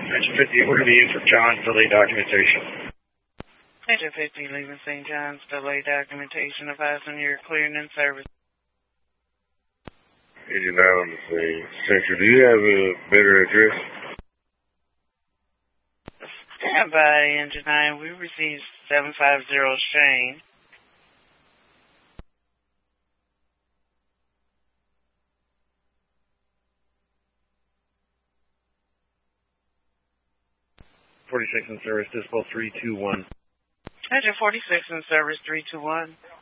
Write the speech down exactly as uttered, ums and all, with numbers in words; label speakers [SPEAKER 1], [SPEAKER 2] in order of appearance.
[SPEAKER 1] Engine fifty, we're going to be in for John, delay documentation.
[SPEAKER 2] Engine fifty, leaving Saint John's, delay documentation, advising you're clearing in service.
[SPEAKER 3] Engine nine on the scene. Central, do you have a better address?
[SPEAKER 2] Stand by, Engine nine. We received seven five zero Shane.
[SPEAKER 1] forty-six in service, Dispo three two one.
[SPEAKER 2] Engine forty-six in service, three two one.